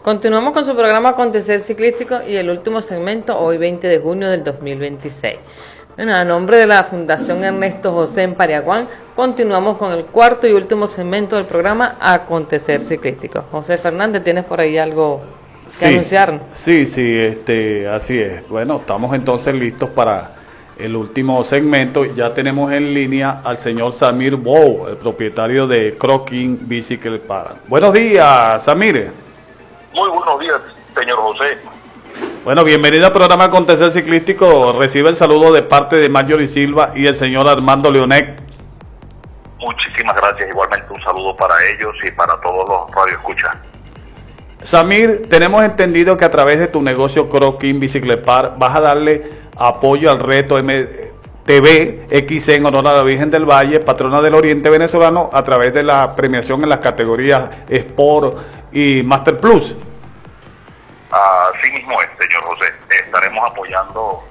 Continuamos con su programa Acontecer Ciclístico y el último segmento, hoy 20 de junio del 2026. Bueno, a nombre de la Fundación Ernesto José en Pariaguán, continuamos con el cuarto y último segmento del programa Acontecer Ciclístico. José Fernández, ¿tienes por ahí algo que anunciar? Sí, así es. Bueno, estamos entonces listos para el último segmento. Ya tenemos en línea al señor Samir Bou, el propietario de Croquín Bicycle Park. Buenos días, Samir. Muy buenos días, señor José. Bueno, bienvenido al programa Acontecer Ciclístico. Recibe el saludo de parte de Marjorie Silva y el señor Armando Leonet. Muchísimas gracias. Igualmente un saludo para ellos y para todos los radioescuchas. Samir, tenemos entendido que a través de tu negocio Croquín Bicycle Park vas a darle apoyo al reto MTV XC en honor a la Virgen del Valle, patrona del Oriente Venezolano, a través de la premiación en las categorías Sport y Master Plus. Así mismo es, señor José. Estaremos apoyando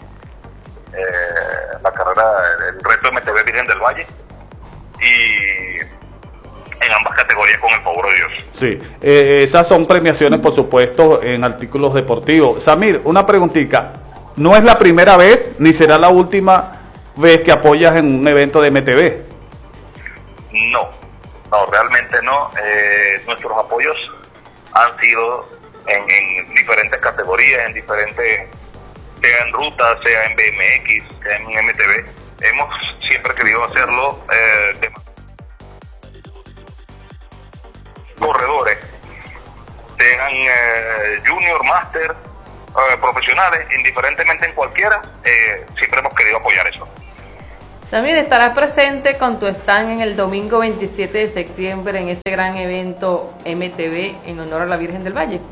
la carrera, el reto MTV Virgen del Valle, y en ambas categorías con el favor de Dios. Sí, esas son premiaciones, por supuesto, en artículos deportivos. Samir, una preguntita. ¿No es la primera vez, ni será la última vez que apoyas en un evento de MTV? No, realmente no. Nuestros apoyos han sido en diferentes categorías, en diferentes, sea en ruta, sea en BMX, sea en MTV. Hemos siempre querido hacerlo de corredores, sean junior, master, profesionales, indiferentemente en cualquiera, siempre hemos querido apoyar eso. Samir, estarás presente con tu stand en el domingo 27 de septiembre en este gran evento MTV en honor a la Virgen del Valle.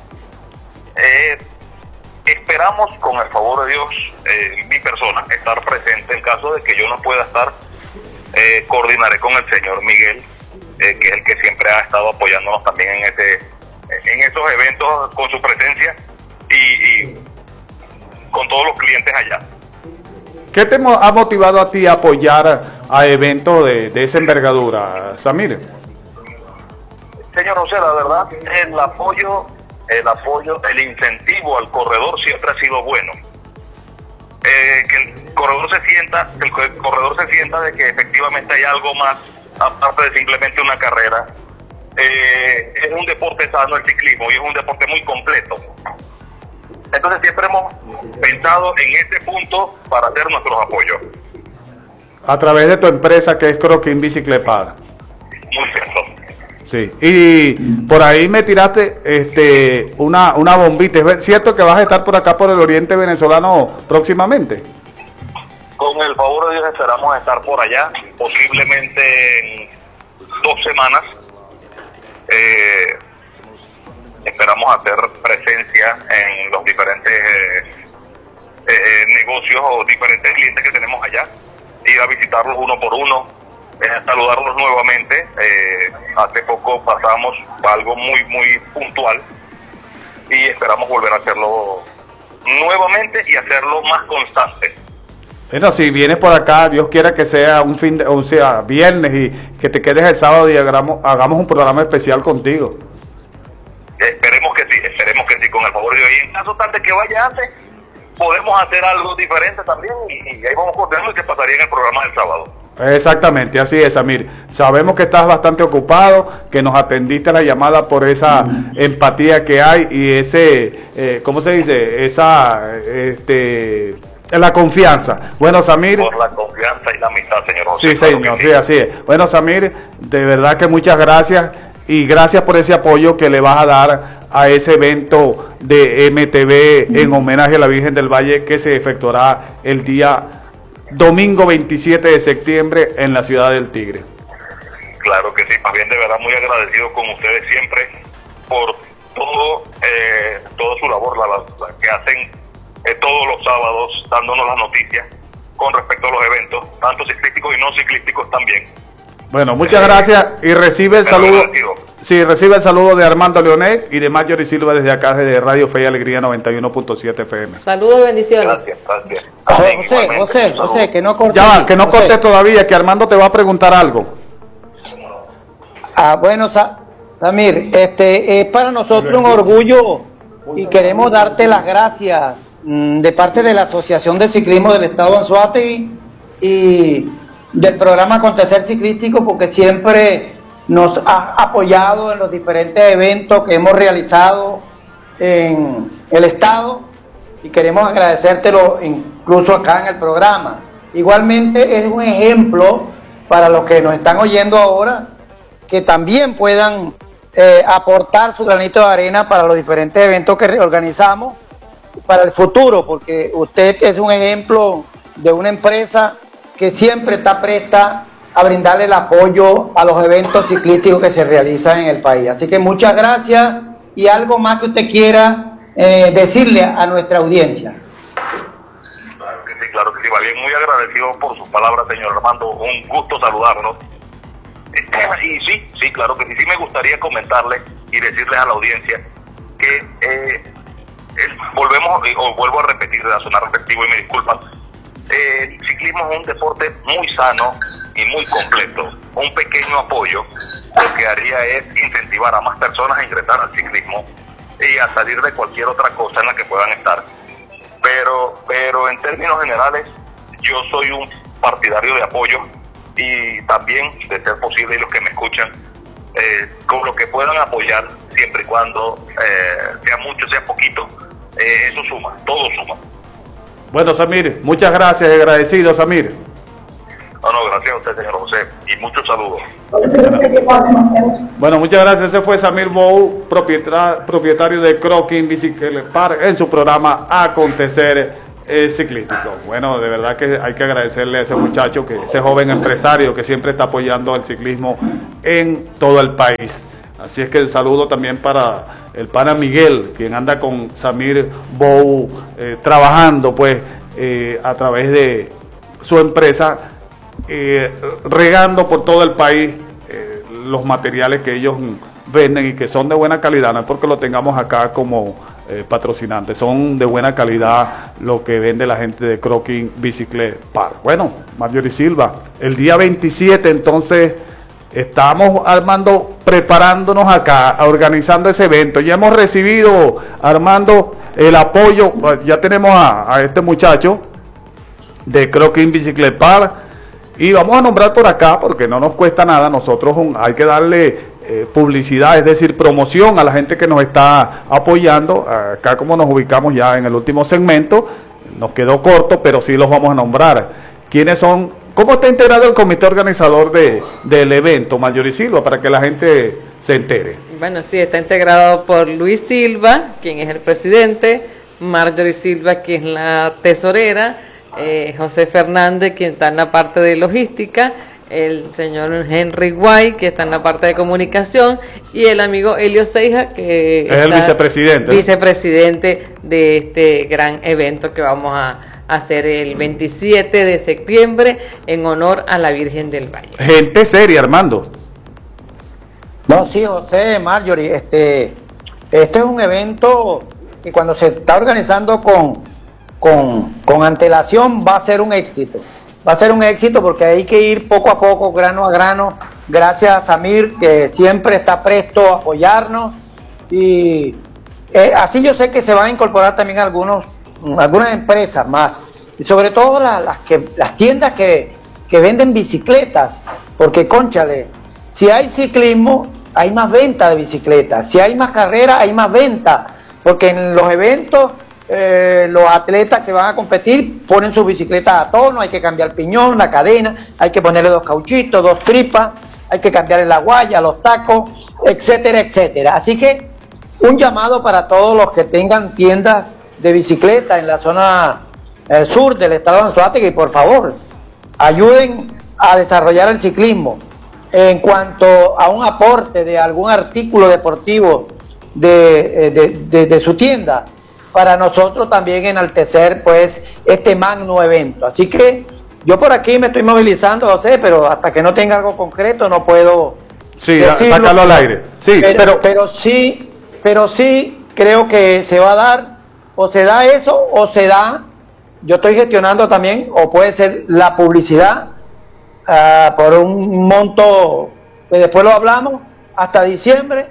Esperamos, con el favor de Dios, mi persona, estar presente. En caso de que yo no pueda estar, coordinaré con el señor Miguel, que es el que siempre ha estado apoyándonos también en esos eventos con su presencia y con todos los clientes allá. ¿Qué te ha motivado a ti a apoyar a eventos de esa envergadura, Samir? Señor José, la verdad, el apoyo, el incentivo al corredor siempre ha sido bueno. Que el corredor se sienta de que efectivamente hay algo más aparte de simplemente una carrera. Es un deporte sano el ciclismo y es un deporte muy completo. Entonces siempre hemos pensado en este punto para hacer nuestros apoyos. A través de tu empresa, que es Croquín Bicycle Park. Muy cierto. Sí, y por ahí me tiraste una bombita. ¿Es cierto que vas a estar por acá por el Oriente Venezolano próximamente? Con el favor de Dios esperamos estar por allá, posiblemente en 2 semanas. Esperamos hacer presencia en los diferentes negocios o diferentes clientes que tenemos allá, ir a visitarlos uno por uno, saludarlos nuevamente. Hace poco pasamos algo muy puntual y esperamos volver a hacerlo nuevamente y hacerlo más constante. Bueno, si vienes por acá, Dios quiera que sea viernes y que te quedes el sábado y hagamos un programa especial contigo. Esperemos que sí, con el favor de Dios. Y en caso tal de que vaya antes, podemos hacer algo diferente también y ahí vamos coordinando qué pasaría en el programa del sábado. Exactamente, así es, Samir. Sabemos que estás bastante ocupado, que nos atendiste a la llamada por esa empatía que hay y ese, ¿cómo se dice? La confianza. Bueno, Samir. Por la confianza y la amistad, señor José. Sí, señor, sí, así es. Bueno, Samir, de verdad que muchas gracias y gracias por ese apoyo que le vas a dar a ese evento de MTV en homenaje a la Virgen del Valle que se efectuará el día domingo 27 de septiembre en la ciudad del Tigre. Claro que sí, más bien de verdad muy agradecido con ustedes siempre por toda su labor, la que hacen todos los sábados, dándonos las noticias con respecto a los eventos, tanto ciclísticos y no ciclísticos también. Bueno, muchas gracias y recibe el saludo. Sí, recibe el saludo de Armando Leonet y de Marjorie Silva desde acá, desde Radio Fe y Alegría 91.7 FM. Saludos y bendiciones. Gracias. José, que no cortes. Ya va, que no cortes todavía, que Armando te va a preguntar algo. Bueno, Samir, es para nosotros un orgullo y queremos darte las gracias de parte de la Asociación de Ciclismo del Estado de Anzoátegui y del programa Acontecer Ciclístico, porque siempre nos has apoyado en los diferentes eventos que hemos realizado en el Estado y queremos agradecértelo incluso acá en el programa. Igualmente es un ejemplo para los que nos están oyendo ahora, que también puedan aportar su granito de arena para los diferentes eventos que organizamos para el futuro, porque usted es un ejemplo de una empresa que siempre está presta a brindarle el apoyo a los eventos ciclísticos que se realizan en el país. Así que muchas gracias, y algo más que usted quiera decirle a nuestra audiencia. Claro que sí, va bien, muy agradecido por sus palabras, señor Armando, un gusto saludarlo. Y sí, claro que sí, sí me gustaría comentarle y decirles a la audiencia que vuelvo a repetir, a sonar repetitivo y me disculpan, el ciclismo es un deporte muy sano y muy completo. Un pequeño apoyo lo que haría es incentivar a más personas a ingresar al ciclismo y a salir de cualquier otra cosa en la que puedan estar. Pero en términos generales, yo soy un partidario de apoyo, y también, de ser posible, y los que me escuchan, con lo que puedan apoyar, siempre y cuando sea mucho, sea poquito, eso suma, todo suma. Bueno, Samir, muchas gracias, agradecido, Samir. No, gracias a usted, señor José, y muchos saludos. Bueno, muchas gracias. Ese fue Samir Bou, propietario de Croquín Bicicleta Park, en su programa Acontecer Ciclístico. Bueno, de verdad que hay que agradecerle a ese muchacho, ese joven empresario que siempre está apoyando al ciclismo en todo el país. Así es que el saludo también para el pana Miguel, quien anda con Samir Bou trabajando pues a través de su empresa, regando por todo el país los materiales que ellos venden y que son de buena calidad. No es porque lo tengamos acá como patrocinantes, son de buena calidad lo que vende la gente de Croquín Bicicleta Park. Bueno, Marjorie Silva, el día 27 entonces estamos preparándonos acá, organizando ese evento. Ya hemos recibido, Armando, el apoyo, ya tenemos a este muchacho de Croquín Bicicleta Park, y vamos a nombrar por acá, porque no nos cuesta nada, nosotros hay que darle publicidad, es decir, promoción a la gente que nos está apoyando. Acá, como nos ubicamos ya en el último segmento, nos quedó corto, pero sí los vamos a nombrar. ¿Quiénes son? ¿Cómo está integrado el comité organizador del evento, Marjorie Silva, para que la gente se entere? Bueno, sí, está integrado por Luis Silva, quien es el presidente, Marjorie Silva, quien es la tesorera, José Fernández, quien está en la parte de logística, el señor Henry Guay, que está en la parte de comunicación, y el amigo Elio Seija, que es el vicepresidente de este gran evento que vamos a hacer el 27 de septiembre en honor a la Virgen del Valle. Gente seria, Armando. No, sí, José, Marjorie, este es un evento que cuando se está organizando con antelación va a ser un éxito. Va a ser un éxito porque hay que ir poco a poco, grano a grano, gracias a Samir, que siempre está presto a apoyarnos, y así yo sé que se van a incorporar también algunas empresas más, y sobre todo las tiendas que venden bicicletas, porque cónchale, si hay ciclismo hay más venta de bicicletas, si hay más carreras hay más venta, porque en los eventos los atletas que van a competir ponen sus bicicletas a tono, hay que cambiar el piñón, la cadena, hay que ponerle 2 cauchitos, 2 tripas, hay que cambiar la guaya, los tacos, etcétera, etcétera. Así que un llamado para todos los que tengan tiendas de bicicleta en la zona sur del estado de Anzoátegui, por favor, ayuden a desarrollar el ciclismo. En cuanto a un aporte de algún artículo deportivo de su tienda, para nosotros también enaltecer pues este magno evento. Así que yo por aquí me estoy movilizando, José, pero hasta que no tenga algo concreto no puedo decirlo, sacarlo al aire. Sí, pero sí creo que se va a dar, o se da eso, o se da, yo estoy gestionando también, o puede ser la publicidad por un monto que después lo hablamos, hasta diciembre,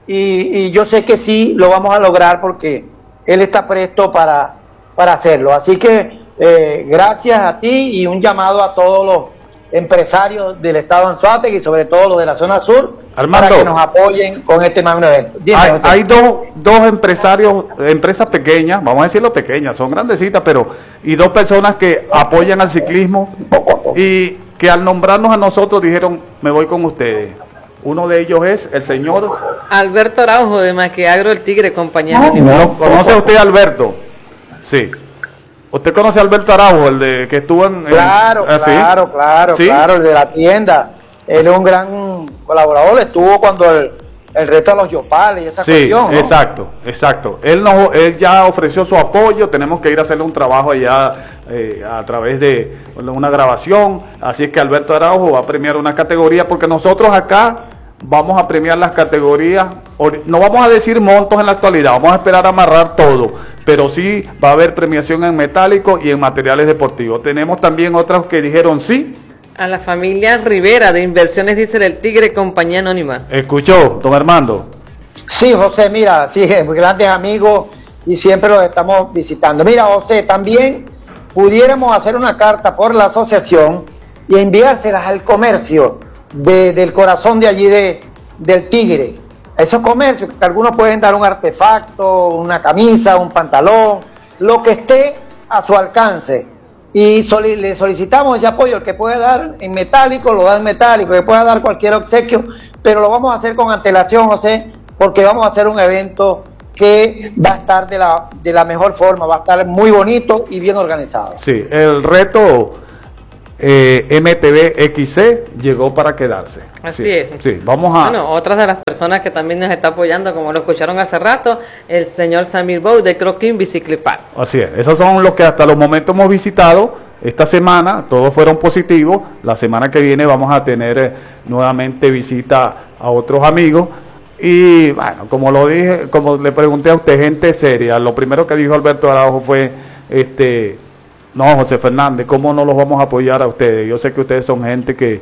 y yo sé que sí lo vamos a lograr porque él está presto para hacerlo. Así que gracias a ti y un llamado a todos los empresarios del estado de Anzoátegui y sobre todo los de la zona sur, Armando, para que nos apoyen con este magno evento. Hay dos empresarios, empresas pequeñas, vamos a decirlo pequeñas, son grandecitas, pero y dos personas que apoyan al ciclismo y que al nombrarnos a nosotros dijeron, me voy con ustedes. Uno de ellos es el señor Alberto Araujo de Maquiagro el Tigre, compañero. ¿Lo conoce usted, Alberto? Sí. ¿Usted conoce a Alberto Araujo, el de que estuvo en... Claro, ¿sí? ¿Sí? claro, el de la tienda. Él es un gran colaborador, estuvo cuando el reto a los Yopales y esa cuestión, ¿no? Exacto. Él ya ofreció su apoyo, tenemos que ir a hacerle un trabajo allá a través de una grabación, así es que Alberto Araujo va a premiar una categoría, porque nosotros acá vamos a premiar las categorías, no vamos a decir montos en la actualidad, vamos a esperar a amarrar todo, pero sí va a haber premiación en metálico y en materiales deportivos. Tenemos también otras que dijeron sí. A la familia Rivera de Inversiones Diésel el Tigre, compañía anónima. ¿Escuchó, don Armando? Sí, José, mira, sí, grandes amigos y siempre los estamos visitando. Mira, José, también pudiéramos hacer una carta por la asociación y enviárselas al comercio del corazón de allí del Tigre. Esos comercios que algunos pueden dar un artefacto, una camisa, un pantalón, lo que esté a su alcance. Y le solicitamos ese apoyo. El que pueda dar en metálico, lo da en metálico, el que pueda dar cualquier obsequio, pero lo vamos a hacer con antelación, José, porque vamos a hacer un evento que va a estar de la mejor forma, va a estar muy bonito y bien organizado. Sí, el reto MTV llegó para quedarse. Así es. Sí, vamos a... Bueno, otras de las personas que también nos está apoyando, como lo escucharon hace rato, el señor Samir Bou de Croquín Biciclepar. Así es, esos son los que hasta los momentos hemos visitado esta semana, todos fueron positivos. La semana que viene vamos a tener nuevamente visita a otros amigos. Y bueno, como lo dije, como le pregunté a usted, gente seria, lo primero que dijo Alberto Araujo fue, no, José Fernández, ¿cómo no los vamos a apoyar a ustedes? Yo sé que ustedes son gente que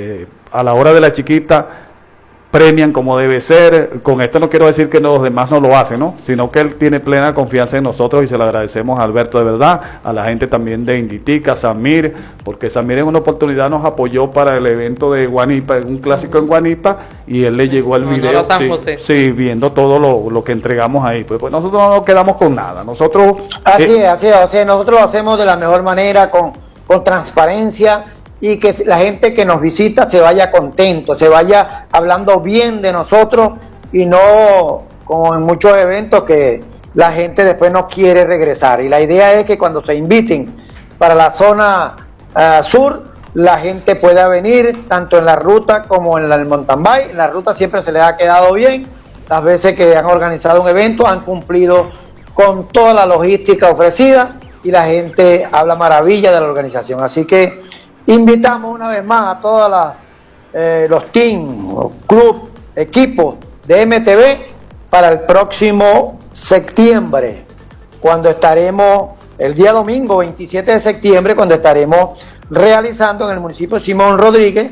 a la hora de la chiquita premian como debe ser. Con esto no quiero decir que los demás no lo hacen, ¿no? Sino que él tiene plena confianza en nosotros y se lo agradecemos a Alberto de verdad, a la gente también de Inguitica, Samir, porque Samir en una oportunidad nos apoyó para el evento de Guanipa, un clásico en Guanipa, y él le llegó el video, sí, viendo todo lo que entregamos ahí. Pues nosotros no nos quedamos con nada, nosotros... Así es, nosotros lo hacemos de la mejor manera, con transparencia, y que la gente que nos visita se vaya contento, se vaya hablando bien de nosotros y no como en muchos eventos que la gente después no quiere regresar. Y la idea es que cuando se inviten para la zona sur, la gente pueda venir tanto en la ruta como en el mountain bike. La ruta siempre se les ha quedado bien, las veces que han organizado un evento han cumplido con toda la logística ofrecida y la gente habla maravilla de la organización. Así que invitamos una vez más a todos los teams, clubes, equipos de MTV para el próximo septiembre, cuando estaremos, el día domingo 27 de septiembre, cuando estaremos realizando en el municipio de Simón Rodríguez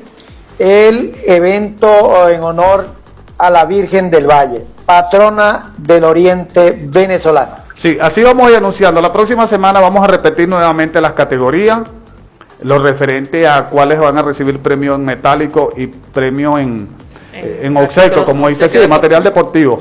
el evento en honor a la Virgen del Valle, patrona del Oriente venezolano. Sí, así vamos a ir anunciando. La próxima semana vamos a repetir nuevamente las categorías, lo referente a cuáles van a recibir premio en metálico y premio en obsequio, como dice, sí, de material deportivo.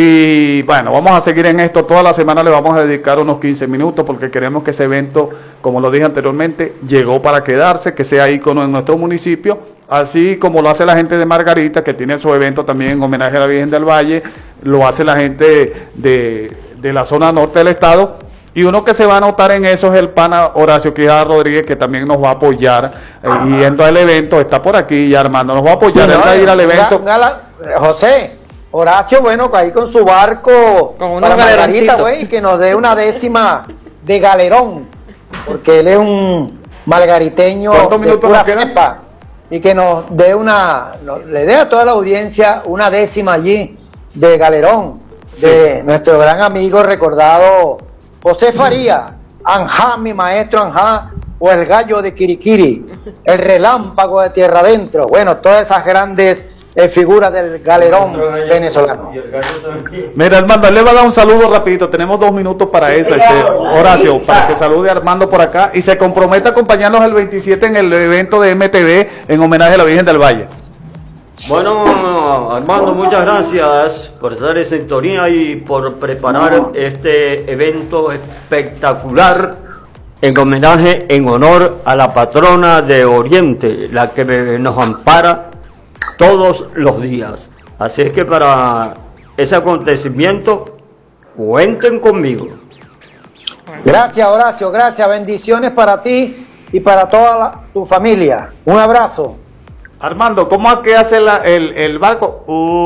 Y bueno, vamos a seguir en esto. Toda la semana le vamos a dedicar unos 15 minutos porque queremos que ese evento, como lo dije anteriormente, llegó para quedarse, que sea ícono en nuestro municipio, así como lo hace la gente de Margarita, que tiene su evento también en homenaje a la Virgen del Valle, lo hace la gente de la zona norte del estado. Y uno que se va a notar en eso es el pana Horacio Quijada Rodríguez, que también nos va a apoyar yendo al evento. Está por aquí ya, Armando, nos va a apoyar, él va a ir al evento. José, Horacio, bueno, ahí con su barco, con una Margarita, güey, que nos dé una décima de galerón, porque él es un margariteño de pura cepa, y que nos dé le dé a toda la audiencia una décima allí de galerón, de nuestro gran amigo recordado José Faría, Anjá, mi maestro Anjá, o el gallo de Quiriquiri, el relámpago de tierra adentro. Bueno, todas esas grandes figura del galerón venezolano. Mira, Armando, le va a dar un saludo rapidito. Tenemos 2 minutos para eso, Horacio, para que salude a Armando por acá y se comprometa a acompañarnos el 27 en el evento de MTV en homenaje a la Virgen del Valle. Bueno, Armando, muchas gracias por estar en sintonía y por preparar este evento espectacular en homenaje, en honor a la patrona de Oriente, la que nos ampara todos los días. Así es que para ese acontecimiento, cuenten conmigo. Gracias, Horacio, gracias, bendiciones para ti y para toda tu familia. Un abrazo. Armando, ¿cómo es que hace el barco?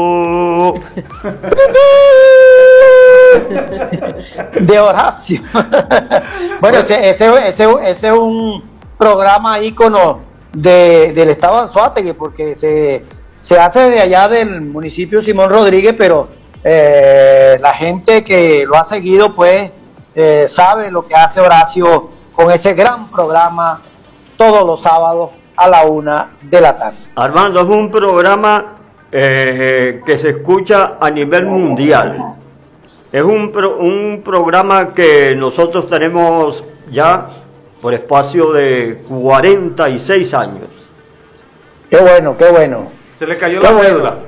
De Horacio. Bueno, ese es un programa ícono del estado de Anzoátegui, porque se hace de allá del municipio Simón Rodríguez, pero la gente que lo ha seguido pues sabe lo que hace Horacio con ese gran programa todos los sábados a la 1 de la tarde. Armando, es un programa que se escucha a nivel mundial. Es un programa que nosotros tenemos ya por espacio de 46 años. Qué bueno, qué bueno. Se le cayó Qué la bueno. cédula.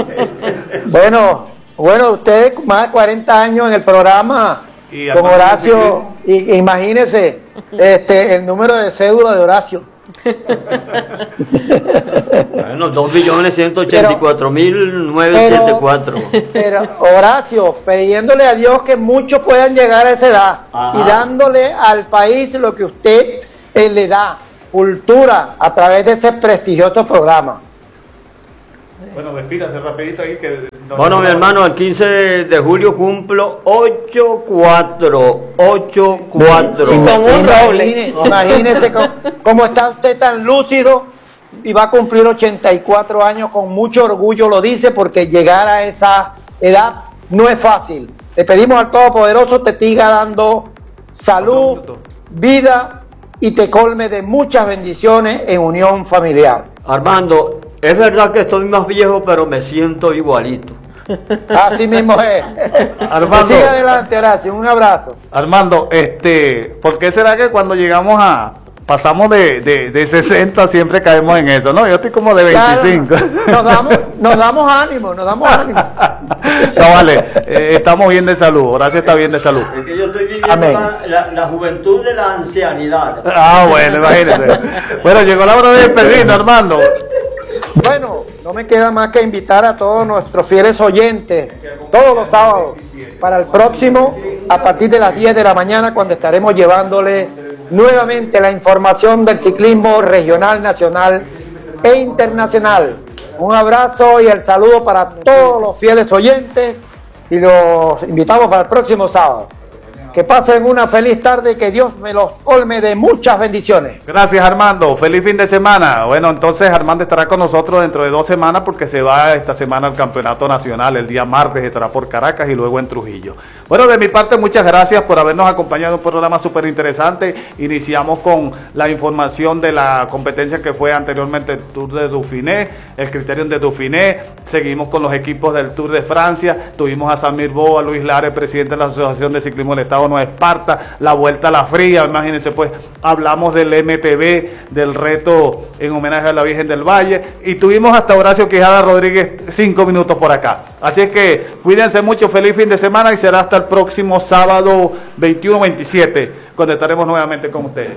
Bueno, ustedes más de 40 años en el programa Y con Armando Horacio, imagínense el número de cédula de Horacio. Bueno, 2.184.974. Pero Horacio, pidiéndole a Dios que muchos puedan llegar a esa edad. Ajá. Y dándole al país lo que usted le da, cultura, a través de ese prestigioso programa. Bueno, despídase rapidito ahí que... Bueno, mi hermano, el 15 de julio cumplo 84. Y con un roble. Imagínese cómo está usted tan lúcido y va a cumplir 84 años con mucho orgullo, lo dice, porque llegar a esa edad no es fácil. Le pedimos al Todopoderoso te siga dando salud, vida y te colme de muchas bendiciones en unión familiar. Armando, es verdad que estoy más viejo, pero me siento igualito. Así mismo es. Armando. Sigue adelante, Horacio. Un abrazo. Armando, ¿por qué será que cuando pasamos de 60 siempre caemos en eso? No, yo estoy como de 25. Claro, nos damos ánimo. No, vale, estamos bien de salud, Horacio está bien de salud. Es que yo estoy viviendo Amén. la juventud de la ancianidad. Ah, bueno, imagínate. Bueno, llegó la hora de despedirnos, Armando. Bueno, no me queda más que invitar a todos nuestros fieles oyentes todos los sábados para el próximo a partir de las 10 de la mañana, cuando estaremos llevándole nuevamente la información del ciclismo regional, nacional e internacional. Un abrazo y el saludo para todos los fieles oyentes y los invitamos para el próximo sábado. Que pasen una feliz tarde y que Dios me los colme de muchas bendiciones. Gracias, Armando. Feliz fin de semana. Bueno, entonces Armando estará con nosotros dentro de 2 semanas porque se va esta semana al Campeonato Nacional. El día martes estará por Caracas y luego en Trujillo. Bueno, de mi parte, muchas gracias por habernos acompañado en un programa súper interesante. Iniciamos con la información de la competencia que fue anteriormente el Tour de Dauphiné, el Criterium de Dauphiné. Seguimos con los equipos del Tour de Francia. Tuvimos a Samir Boa, Luis Lares, presidente de la Asociación de Ciclismo del Estado Nueva Esparta, la Vuelta a la Fría. Imagínense, pues, hablamos del MTV, del reto en homenaje a la Virgen del Valle. Y tuvimos hasta Horacio Quijada Rodríguez 5 minutos por acá. Así es que cuídense mucho, feliz fin de semana y será hasta el próximo sábado 21-27, cuando estaremos nuevamente con ustedes.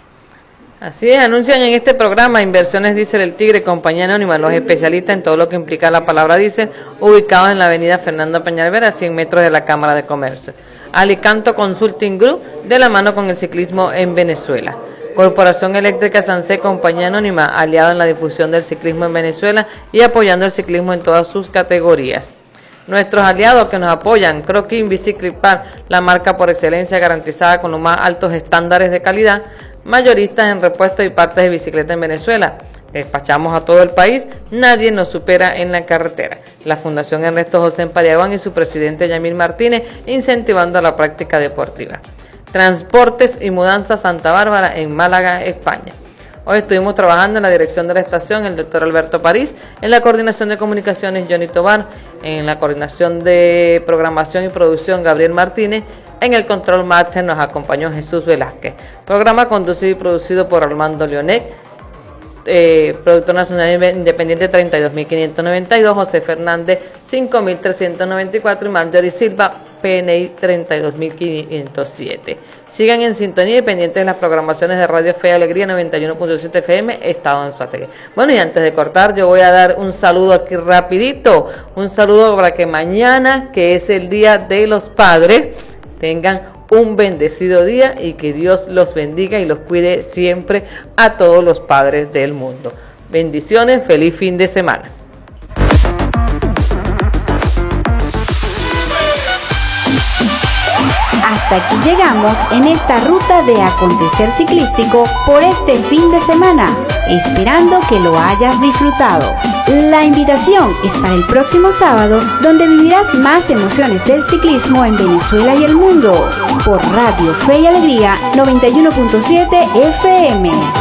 Así es, anuncian en este programa Inversiones Diesel El Tigre, compañía anónima, los especialistas en todo lo que implica la palabra diésel, ubicados en la avenida Fernando Peñalver, a 100 metros de la Cámara de Comercio. Alicanto Consulting Group, de la mano con el ciclismo en Venezuela. Corporación Eléctrica Sansé, compañía anónima, aliado en la difusión del ciclismo en Venezuela y apoyando el ciclismo en todas sus categorías. Nuestros aliados que nos apoyan, Croquín Bicicleta Park, la marca por excelencia garantizada con los más altos estándares de calidad, mayoristas en repuestos y partes de bicicleta en Venezuela. Despachamos a todo el país, nadie nos supera en la carretera. La Fundación Ernesto José en Pariaguán y su presidente Yamil Martínez incentivando la práctica deportiva. Transportes y Mudanzas Santa Bárbara en Málaga, España. Hoy estuvimos trabajando en la dirección de la estación el doctor Alberto París, en la coordinación de comunicaciones Johnny Tobar, en la coordinación de programación y producción Gabriel Martínez, en el control máster nos acompañó Jesús Velázquez. Programa conducido y producido por Armando Leonet, productor nacional independiente 32.592, José Fernández 5.394 y Marjorie Silva PNI 32.507. Sigan en sintonía y pendientes de las programaciones de Radio Fe y Alegría 91.7 FM, Estado Anzoátegui. Bueno, y antes de cortar, yo voy a dar un saludo aquí rapidito, un saludo para que mañana, que es el Día de los Padres, tengan un bendecido día y que Dios los bendiga y los cuide siempre a todos los padres del mundo. Bendiciones, feliz fin de semana. Hasta aquí llegamos en esta ruta de acontecer ciclístico por este fin de semana, esperando que lo hayas disfrutado. La invitación es para el próximo sábado, donde vivirás más emociones del ciclismo en Venezuela y el mundo, por Radio Fe y Alegría 91.7 FM.